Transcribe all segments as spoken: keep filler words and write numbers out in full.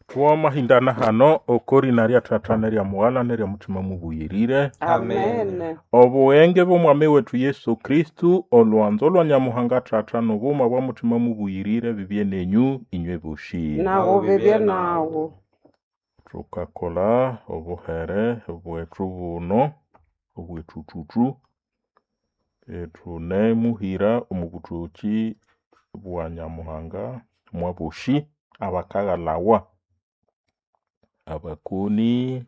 Twamahindana hano okori naria tatana ria mwana neria mutima mubuyirire. Amen. Obuenge bw'omwami wetu Yesu Kristu olwanzo lwa Nyamuhanga tata n'obuma bwa mutima mubuyirire bibye nenyu inywe bushi. Nawo bibye nawo. Tukakola obuhere obwetu buno obwetututu etune muhira omubutuki bwa Nyamuhanga mwabushi abakagalawa abakuni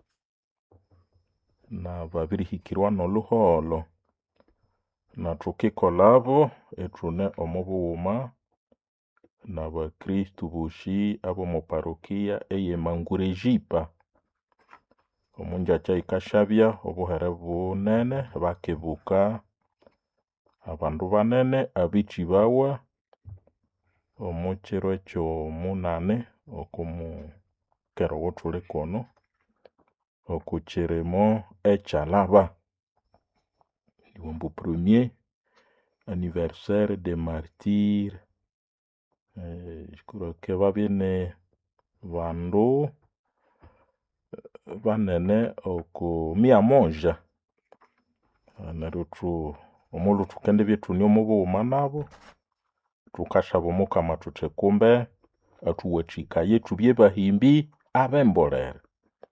na babirihikirwa n'oluholo na tukikolabo etune omubuuma na bakristu bushi abo mu parokia eye Mangurejipa omunjacha ikashabya obuhere bunene bakebuka abandu banene abichi bawa omukiro ekyo munane okumu kero wotule kono okucheremo echalaba niwombu premier anniversaire de martyr eh, je crois que babine bandu banene oku mia moja narutu omulu tukende byetuni omubuuma nabo tukashaba omukama tute kumbe atuwachika yetu bye bahimbi abembolere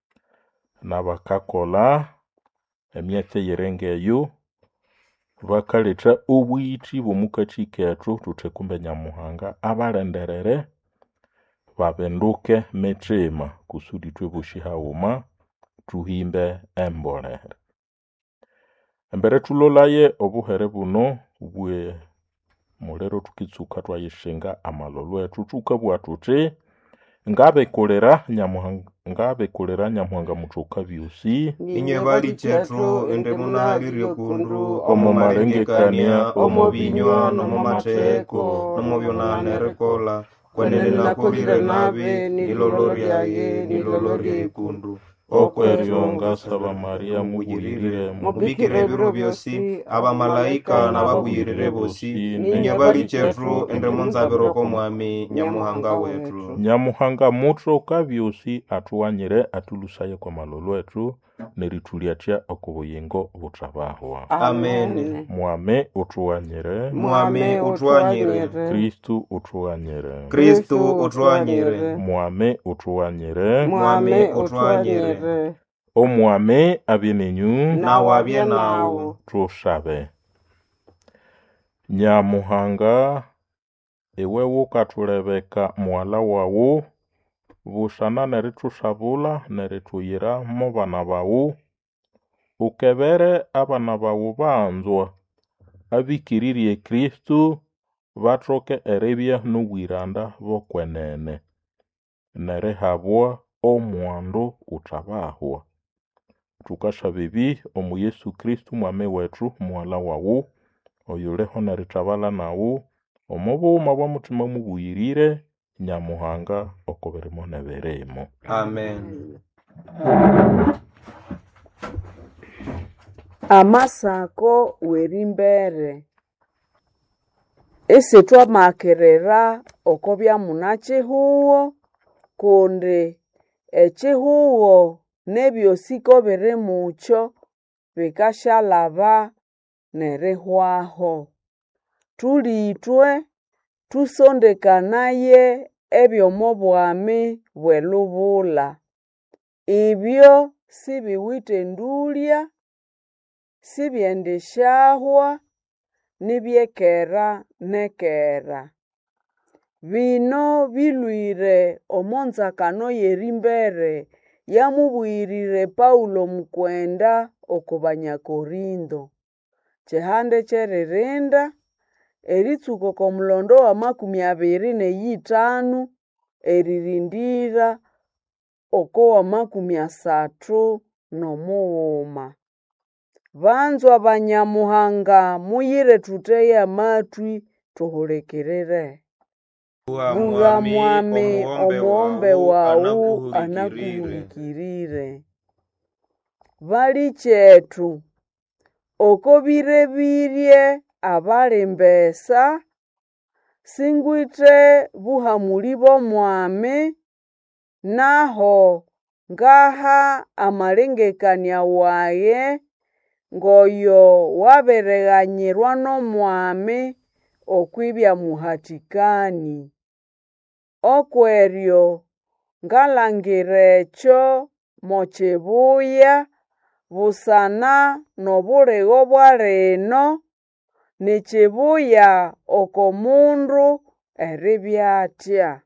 nabakakola emyete yerengeyo bakaleta obwiti bw'omukachi ketu tute kumbe Nyamuhanga abalenderere babenduke metrema kusudi twebushi hauma tuhimbe embolere embere tulolaye obuhere buno bwe mulero tukitsuka twayishinga amalolo etu tukabwa tuti ngabe kolera Nyamuhanga ngabe kolera Nyamuhanga mutuka byusi Inye bali chetu ende munahalirio kundu omo marengekania omo binywa nomo mateko nomo byonanerekola kwenene nakolire nabe niloloriaye nilolorie kundu okweryo ngasaba Maria mugirire mubikire biro byosi abamalaika nababuyirire bosi inye bali chetu ende munzabiroko mwami Nyamuhanga wetu Nyamuhanga mutuka byusi atuwanyire atulusaye kwa malolo etu nerituliatia okubuyingo butabahwa. Amen. Mwame utuwanyire Mwame utwanyire Kristu utuwanyire Kristu utwanyire Mwame utuwanyire Mwame utwanyire omwame abienenyu na wabye nawo tushabe. Nyamuhanga ewe wukatulebeka mwala wawu bushana neritushabula nerituyira mu bana bawu ukebere abana bawu banzwa abikiririe Kristu batroke erebya n'ubwiranda bokwenene nerehabwa omwandu utabahwa tukashaba ebi omu Yesu Kristu mwame wetu mwala wawu oyuleho neritabala nawu omubuuma bwa mutima mubuyirire Nyamuhanga okoberemo neberemo. Amen. Amasako werimbere ese twamakerera okobya munachihuo kundi echihuo nebyosiko biri mucho bikashalaba nerehwaho tulitwe tusondekanaye ebyomo bwami bwelubula ibyo sibiwite ndulya sibyendeshahwa nibyekera nekera bino bilwire omonzakano yerimbere yamubwirire Paulo mukwenda okubanya Korindo chehande chererinda eritsuko komulondo wa makumi abiri neyitanu eririndira oko wa makumi asatu nomuuma banzwa banyamuhanga muyire tuteye amatwi tuhulikirire buga mwami omwombe wawu anakuhulikirire bali chetu oko birebirye abalimbesa singwite buhamuli bw'omwami naho ngaha amalengekania waye ngoyo wabereghanyirwa n'omwami okwibya muhatikani. Okweryo ngalangira ekyo mokibuya busana n'obuligho bwa lino nikibuya okomundu eribya atya.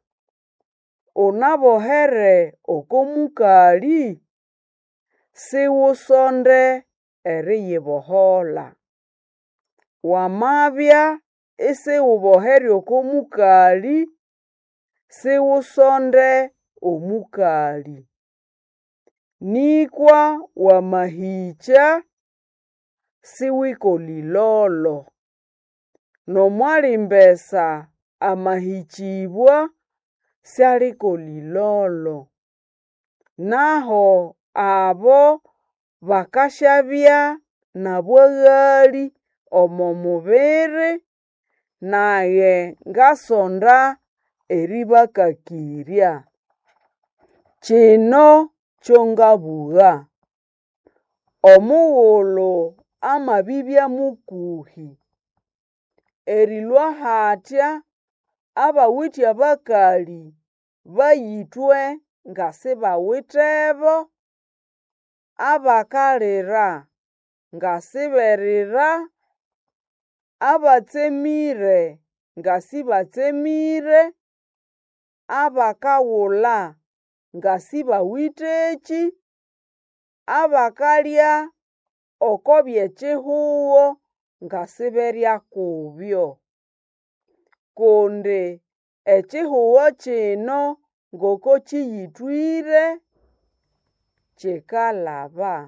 Unabohere okomukali, siwusonde eriyibohola. Wamabya isiwubohere okomukali, siwusonde omukali. Nikwa wamahikya siwikolilolo. Nomwalimbesa amahikibwa syalikolilolo. Naho abo bakasyabya nabwaghali omo mubiri, naye ngasonda eribakakirya. Kino kyongabugha. Omughulhu amabibya mukuhi, erilwa hatya abawithe abakali bayithwe ngasibawithebo, abakalira ngasiberira, abatsemire ngasibatsemire, abakaghulha ngasibawitheki, abakalya okobyekihugho ngasiberya kubyo. Kundi ekihugho kino ngoko kiyithwire kikalhaba.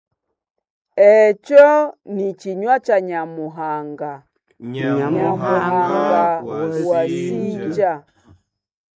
Ekyo nikinywa kya Nyamuhanga. Nyamuhanga Wasingya.